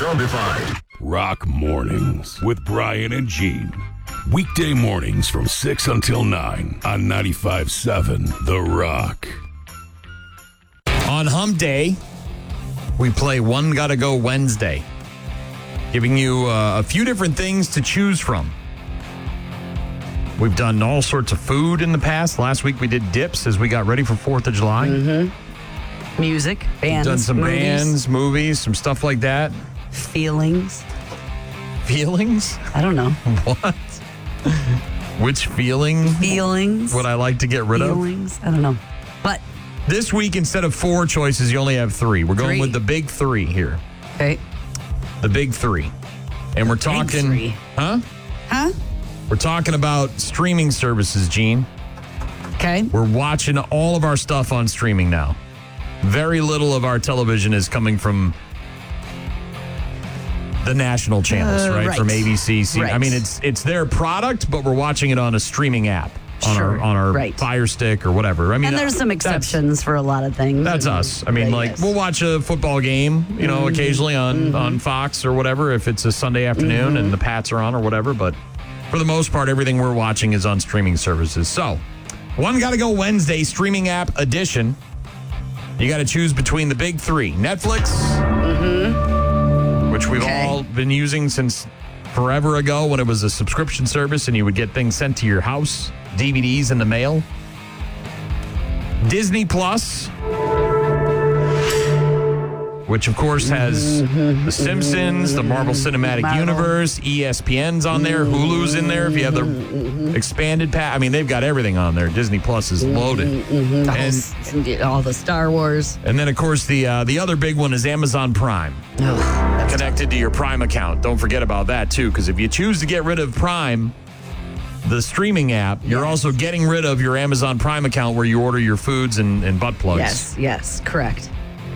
Zombified. Rock Mornings with Brian and Gene. Weekday mornings from 6 until 9 on 95.7 The Rock. On Hump Day, we play One Gotta Go Wednesday, giving you a few different things to choose from. We've done all sorts of food in the past. Last week we did dips as we got ready for 4th of July. Mm-hmm. Music, bands, done some movies. bands, movies, some stuff like that. Feelings. Feelings? I don't know. What? Which feeling? Feelings. Would I like to get rid Feelings. I don't know. But this week, instead of 4 choices, you only have 3. We're going with the big 3 here. Okay. The big 3. And we're talking... Big 3. Huh? Huh? We're talking about streaming services, Gene. Okay. We're watching all of our stuff on streaming now. Very little of our television is coming from the national channels, right? From ABC. Right. I mean, it's their product, but we're watching it on a streaming app. On our Fire Stick or whatever. I mean, and there's some exceptions for a lot of things. That's us. I mean, we'll watch a football game, occasionally on Fox or whatever, if it's a Sunday afternoon and the Pats are on or whatever. But for the most part, everything we're watching is on streaming services. So, One Gotta Go Wednesday streaming app edition. You got to choose between the big 3. Netflix, which we've all been using since forever ago when it was a subscription service and you would get things sent to your house, DVDs in the mail. Disney Plus, which of course has The Simpsons, the Marvel Cinematic Universe, ESPN's on there, Hulu's in there. If you have the expanded pack, I mean, they've got everything on there. Disney Plus is loaded. And all the Star Wars. And then, of course, the other big one is Amazon Prime. Connected to your Prime account. Don't forget about that, too, because if you choose to get rid of Prime, the streaming app, you're also getting rid of your Amazon Prime account where you order your foods and butt plugs. Yes, correct.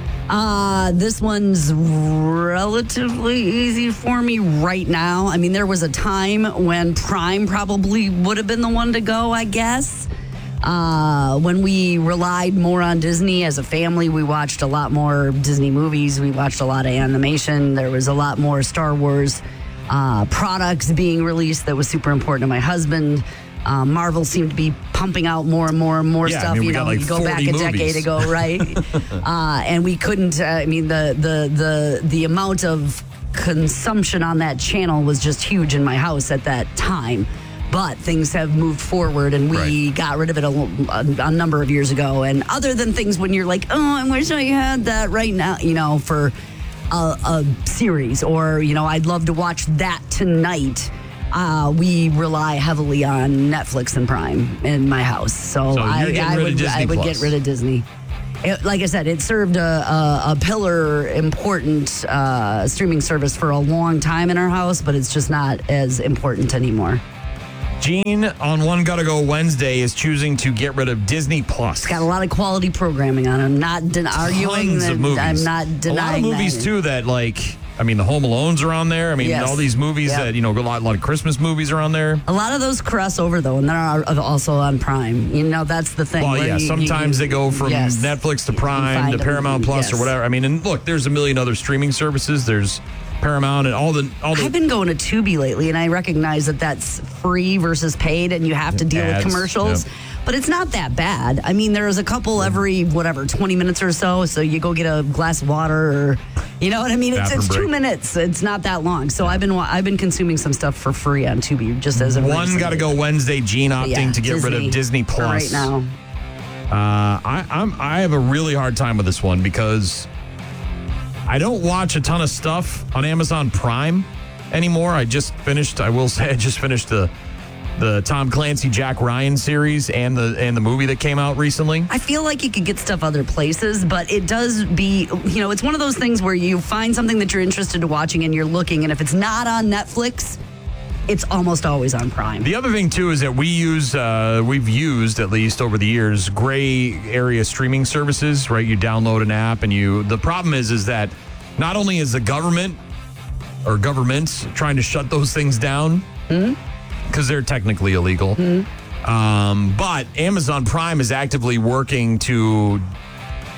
This one's relatively easy for me right now. I mean, there was a time when Prime probably would have been the one to go, I guess. When we relied more on Disney as a family, we watched a lot more Disney movies. We watched a lot of animation. There was a lot more Star Wars products being released that was super important to my husband. Marvel seemed to be pumping out more and more and more stuff. I mean, you go back a decade ago, right? And we couldn't. I mean, the amount of consumption on that channel was just huge in my house at that time. But things have moved forward, and we got rid of it a number of years ago. And other than things when you're like, oh, I wish I had that right now, for a series, or I'd love to watch that tonight. We rely heavily on Netflix and Prime in my house, so I would get rid of Disney. Like I said, it served a pillar important streaming service for a long time in our house, but it's just not as important anymore. Gene on One Gotta Go Wednesday is choosing to get rid of Disney Plus. It's got a lot of quality programming on it. I'm not arguing that. I'm not denying a lot of movies too that the Home Alones are on there. I mean, all these movies that, a lot of Christmas movies are on there. A lot of those cross over, though, and they're also on Prime. That's the thing. Well, sometimes they go from Netflix to Prime to Paramount Plus or whatever. I mean, and look, there's a million other streaming services. There's Paramount and all the. I've been going to Tubi lately, and I recognize that that's free versus paid, and you have to deal with commercials. Yep. But it's not that bad. I mean, there's a couple every 20 minutes or so. So you go get a glass of water, or you know what I mean. It's 2 minutes. It's not that long. So I've been consuming some stuff for free on Tubi just as a One Gotta Go Wednesday. Gene opting to get rid of Disney Plus right now. I have a really hard time with this one because I don't watch a ton of stuff on Amazon Prime anymore. I just finished the Tom Clancy Jack Ryan series and the movie that came out recently. I feel like you could get stuff other places, but it does it's one of those things where you find something that you're interested in watching and you're looking, and if it's not on Netflix, it's almost always on Prime. The other thing, too, is that we've used, at least over the years, gray area streaming services, right? You download an app and the problem is that not only is the government or governments trying to shut those things down, because they're technically illegal, but Amazon Prime is actively working to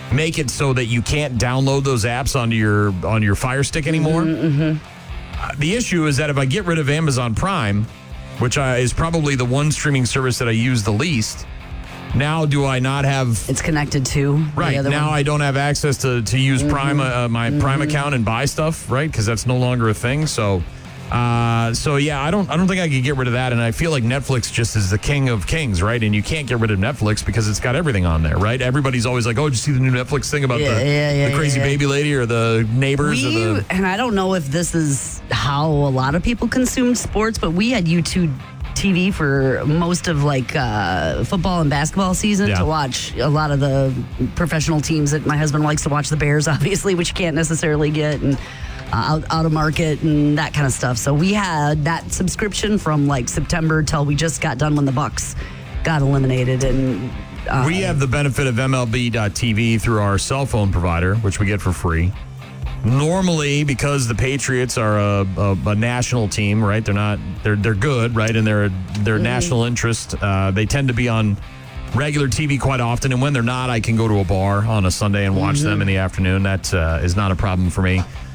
make it so that you can't download those apps onto your Fire Stick anymore. The issue is that if I get rid of Amazon Prime, which is probably the one streaming service that I use the least, now do I not have... It's connected to right, the other now one. I don't have access to use Prime, my Prime account and buy stuff, right? Because that's no longer a thing. So yeah, I don't think I could get rid of that. And I feel like Netflix just is the king of kings, right? And you can't get rid of Netflix because it's got everything on there, right? Everybody's always like, oh, did you see the new Netflix thing about the crazy baby lady or the neighbors? And I don't know if this is how a lot of people consumed sports, but we had YouTube TV for most of football and basketball season to watch a lot of the professional teams that my husband likes to watch, the Bears, obviously, which you can't necessarily get, and out of market and that kind of stuff. So we had that subscription from September till we just got done when the Bucks got eliminated. And we have the benefit of MLB.TV through our cell phone provider, which we get for free. Normally, because the Patriots are a national team, right? They're good, right? And they're national interest. They tend to be on regular TV quite often. And when they're not, I can go to a bar on a Sunday and watch them in the afternoon. That is not a problem for me.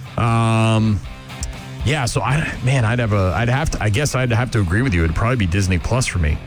Yeah, so I guess I'd have to agree with you. It'd probably be Disney Plus for me.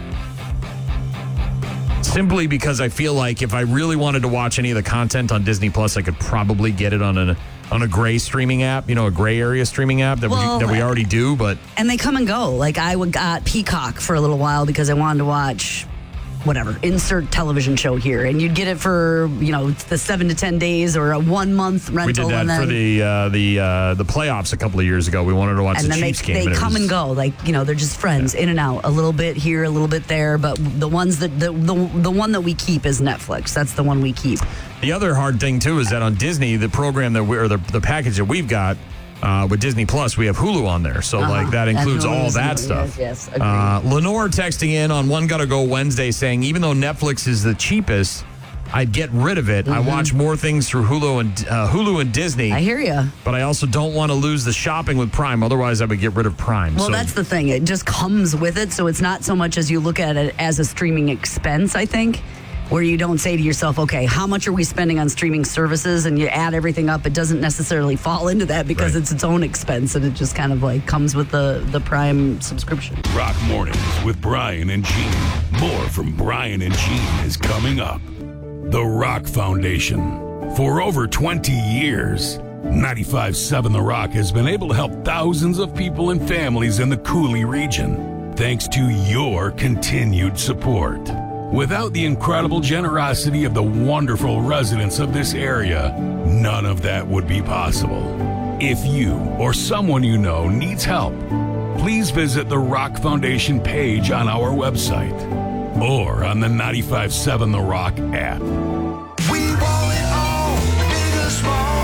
Simply because I feel like if I really wanted to watch any of the content on Disney Plus, I could probably get it on a gray streaming app, a gray area streaming app that we already do. And they come and go. I got Peacock for a little while because I wanted to watch whatever, insert television show here, and you'd get it for the 7 to 10 days or a 1 month rental. We did that for the playoffs a couple of years ago. We wanted to watch the Chiefs game. And then they come and go, they're just friends, in and out, a little bit here, a little bit there. But the ones that the one that we keep is Netflix. That's the one we keep. The other hard thing too is that on Disney, the program that the package that we've got. With Disney Plus, we have Hulu on there. So, that includes all that stuff. Yes, Lenore texting in on One Gotta Go Wednesday saying, even though Netflix is the cheapest, I'd get rid of it. I watch more things through Hulu and Disney. I hear you. But I also don't want to lose the shopping with Prime. Otherwise, I would get rid of Prime. Well, that's the thing. It just comes with it. So it's not so much as you look at it as a streaming expense, I think. Where you don't say to yourself, okay, how much are we spending on streaming services? And you add everything up. It doesn't necessarily fall into that because it's its own expense. And it just kind of comes with the Prime subscription. Rock Mornings with Brian and Gene. More from Brian and Gene is coming up. The Rock Foundation. For over 20 years, 95.7 The Rock has been able to help thousands of people and families in the Cooley region. Thanks to your continued support. Without the incredible generosity of the wonderful residents of this area, none of that would be possible. If you or someone you know needs help, please visit the Rock Foundation page on our website or on the 95.7 The Rock app. We want it all, big or small.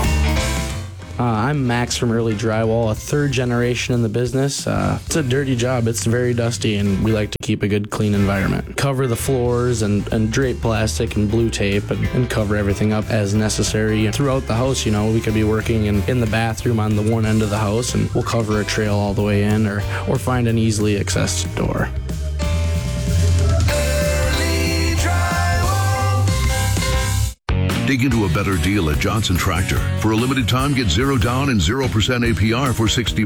I'm Max from Early Drywall, a third generation in the business. It's a dirty job. It's very dusty, and we like to keep a good, clean environment. Cover the floors and drape plastic and blue tape and cover everything up as necessary. And throughout the house, we could be working in the bathroom on the one end of the house, and we'll cover a trail all the way in or find an easily accessed door. Dig into a better deal at Johnson Tractor. For a limited time, get 0 down and 0% APR for 60